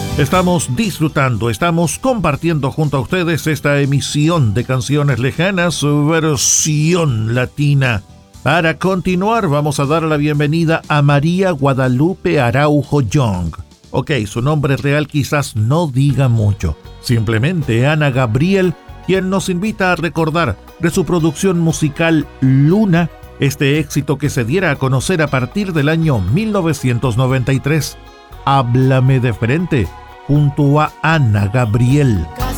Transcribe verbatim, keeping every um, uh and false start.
Estamos disfrutando, estamos compartiendo junto a ustedes esta emisión de Canciones Lejanas, versión latina. Para continuar, vamos a dar la bienvenida a María Guadalupe Araujo Young. Ok, su nombre real quizás no diga mucho. Simplemente Ana Gabriel, quien nos invita a recordar de su producción musical Luna, este éxito que se diera a conocer a partir del año mil novecientos noventa y tres. Háblame de frente, junto a Ana Gabriel.